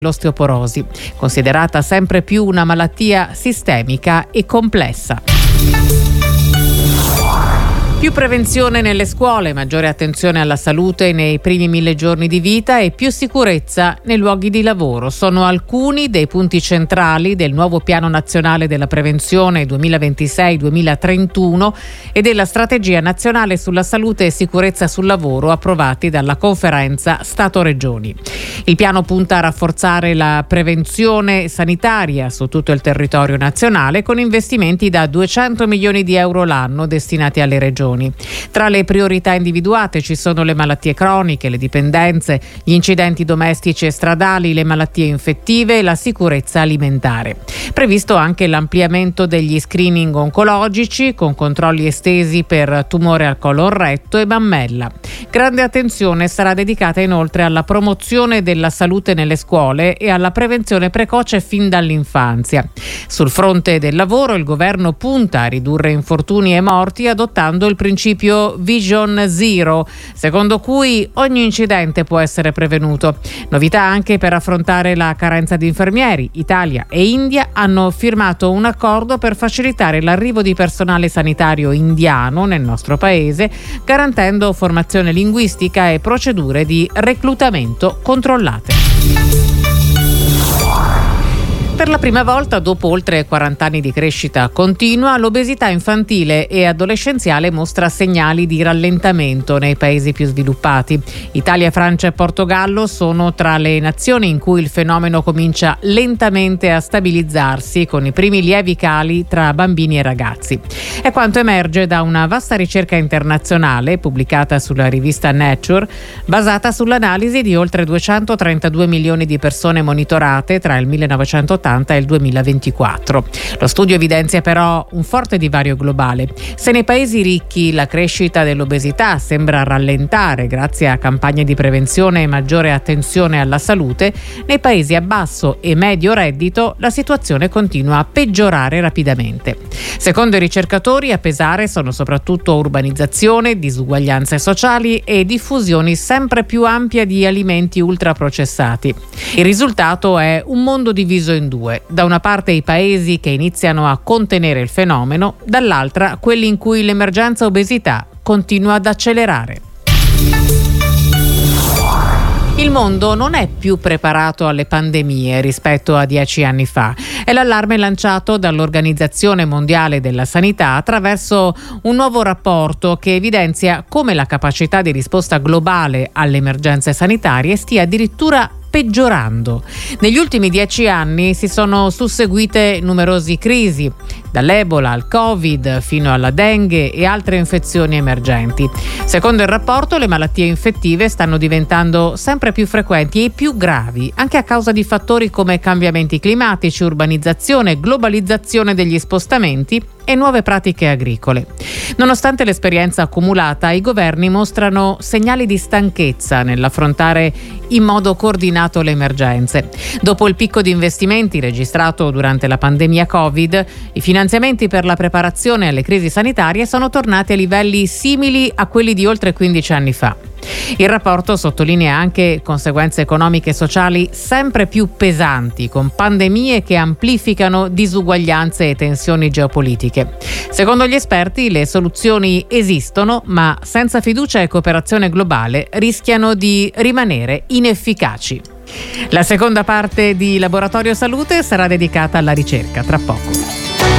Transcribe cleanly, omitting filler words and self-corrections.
l'osteoporosi, considerata sempre più una malattia sistemica e complessa. Più prevenzione nelle scuole, maggiore attenzione alla salute nei primi 1000 giorni di vita e più sicurezza nei luoghi di lavoro sono alcuni dei punti centrali del nuovo Piano Nazionale della Prevenzione 2026-2031 e della Strategia Nazionale sulla Salute e Sicurezza sul Lavoro approvati dalla Conferenza Stato-Regioni. Il piano punta a rafforzare la prevenzione sanitaria su tutto il territorio nazionale con investimenti da 200 milioni di euro l'anno destinati alle regioni. Tra le priorità individuate ci sono le malattie croniche, le dipendenze, gli incidenti domestici e stradali, le malattie infettive e la sicurezza alimentare. Previsto anche l'ampliamento degli screening oncologici con controlli estesi per tumore al colon retto e mammella. Grande attenzione sarà dedicata inoltre alla promozione della salute nelle scuole e alla prevenzione precoce fin dall'infanzia. Sul fronte del lavoro il governo punta a ridurre infortuni e morti adottando il principio Vision Zero, secondo cui ogni incidente può essere prevenuto. Novità anche per affrontare la carenza di infermieri. Italia e India hanno firmato un accordo per facilitare l'arrivo di personale sanitario indiano nel nostro paese, garantendo formazione linguistica e procedure di reclutamento controllate. Per la prima volta dopo oltre 40 anni di crescita continua, l'obesità infantile e adolescenziale mostra segnali di rallentamento nei paesi più sviluppati. Italia, Francia e Portogallo sono tra le nazioni in cui il fenomeno comincia lentamente a stabilizzarsi, con i primi lievi cali tra bambini e ragazzi. È quanto emerge da una vasta ricerca internazionale pubblicata sulla rivista Nature, basata sull'analisi di oltre 232 milioni di persone monitorate tra il 1980 e il 2024. Lo studio evidenzia però un forte divario globale. Se nei paesi ricchi la crescita dell'obesità sembra rallentare grazie a campagne di prevenzione e maggiore attenzione alla salute, nei paesi a basso e medio reddito la situazione continua a peggiorare rapidamente. Secondo i ricercatori, a pesare sono soprattutto urbanizzazione, disuguaglianze sociali e diffusione sempre più ampia di alimenti ultraprocessati. Il risultato è un mondo diviso in due. Da una parte i paesi che iniziano a contenere il fenomeno, dall'altra quelli in cui l'emergenza obesità continua ad accelerare. Il mondo non è più preparato alle pandemie rispetto a 10 anni fa. È l'allarme lanciato dall'Organizzazione Mondiale della Sanità attraverso un nuovo rapporto che evidenzia come la capacità di risposta globale alle emergenze sanitarie stia addirittura peggiorando. Negli ultimi 10 anni si sono susseguite numerose crisi, dall'Ebola al Covid fino alla Dengue e altre infezioni emergenti. Secondo il rapporto, le malattie infettive stanno diventando sempre più frequenti e più gravi, anche a causa di fattori come cambiamenti climatici, urbanizzazione, globalizzazione degli spostamenti e nuove pratiche agricole. Nonostante l'esperienza accumulata, i governi mostrano segnali di stanchezza nell'affrontare in modo coordinato le emergenze. Dopo il picco di investimenti registrato durante la pandemia Covid, i finanziamenti per la preparazione alle crisi sanitarie sono tornati a livelli simili a quelli di oltre 15 anni fa. Il rapporto sottolinea anche conseguenze economiche e sociali sempre più pesanti, con pandemie che amplificano disuguaglianze e tensioni geopolitiche. Secondo gli esperti, le soluzioni esistono, ma senza fiducia e cooperazione globale rischiano di rimanere inefficaci. La seconda parte di Laboratorio Salute sarà dedicata alla ricerca, tra poco.